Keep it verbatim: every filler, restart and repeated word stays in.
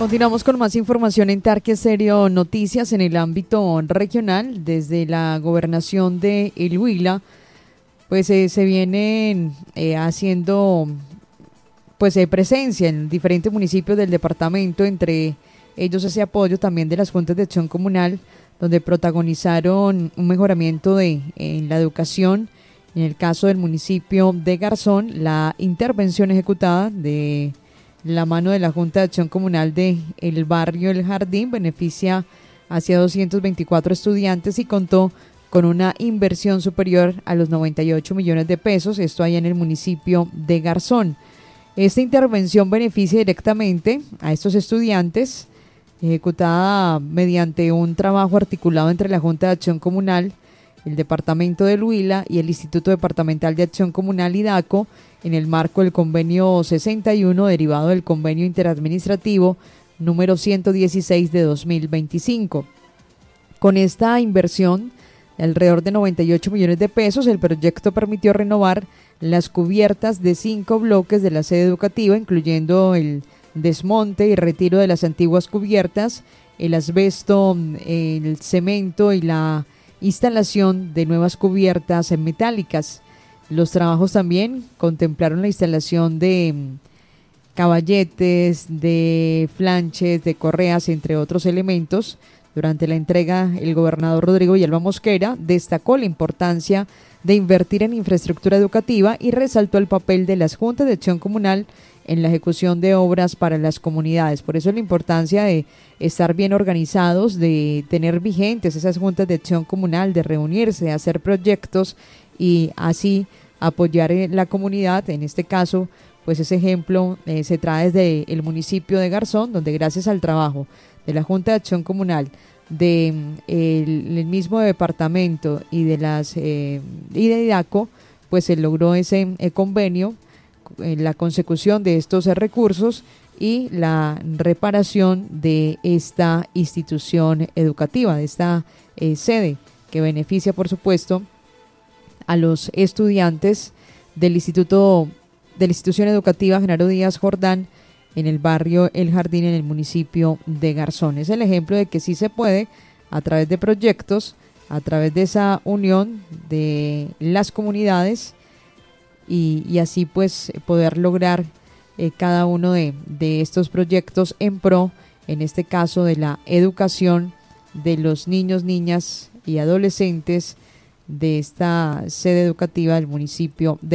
Continuamos con más información en Tarque Estéreo Noticias en el ámbito regional. Desde la gobernación de El Huila, pues eh, se vienen eh, haciendo pues eh, presencia en diferentes municipios del departamento, entre ellos ese apoyo también de las juntas de acción comunal, donde protagonizaron un mejoramiento de en la educación. En el caso del municipio de Garzón, la intervención ejecutada de la mano de la Junta de Acción Comunal de el barrio El Jardín beneficia hacia doscientos veinticuatro estudiantes y contó con una inversión superior a los noventa y ocho millones de pesos, esto allá en el municipio de Garzón. Esta intervención beneficia directamente a estos estudiantes, ejecutada mediante un trabajo articulado entre la Junta de Acción Comunal, el Departamento del Huila y el Instituto Departamental de Acción Comunal IDACO, en el marco del convenio sesenta y uno derivado del convenio interadministrativo número ciento dieciséis de dos mil veinticinco. Con esta inversión de alrededor de noventa y ocho millones de pesos, el proyecto permitió renovar las cubiertas de cinco bloques de la sede educativa, incluyendo el desmonte y retiro de las antiguas cubiertas, el asbesto, el cemento y la instalación de nuevas cubiertas metálicas. Los trabajos también contemplaron la instalación de caballetes, de flanches, de correas, entre otros elementos. Durante la entrega, el gobernador Rodrigo Villalba Mosquera destacó la importancia de invertir en infraestructura educativa y resaltó el papel de las juntas de acción comunal en la ejecución de obras para las comunidades. Por eso la importancia de estar bien organizados, de tener vigentes esas juntas de acción comunal, de reunirse, de hacer proyectos y así apoyar en la comunidad. En este caso, pues ese ejemplo eh, se trae desde el municipio de Garzón, donde gracias al trabajo de la Junta de Acción Comunal, de eh, el, el mismo departamento y de las eh, y de IDACO, pues se logró ese eh, convenio, eh, la consecución de estos eh, recursos y la reparación de esta institución educativa, de esta eh, sede que beneficia, por supuesto, a los estudiantes del Instituto de la Institución Educativa Genaro Díaz Jordán en el barrio El Jardín, en el municipio de Garzón. Es el ejemplo de que sí se puede, a través de proyectos, a través de esa unión de las comunidades y, y así pues poder lograr eh, cada uno de, de estos proyectos en pro, en este caso de la educación de los niños, niñas y adolescentes de esta sede educativa del municipio de